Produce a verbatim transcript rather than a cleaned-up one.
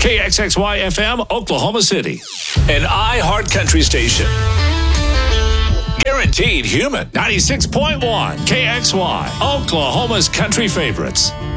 K X X Y F M, Oklahoma City. An iHeart Country station. Guaranteed human. ninety-six point one K X Y, Oklahoma's country favorites.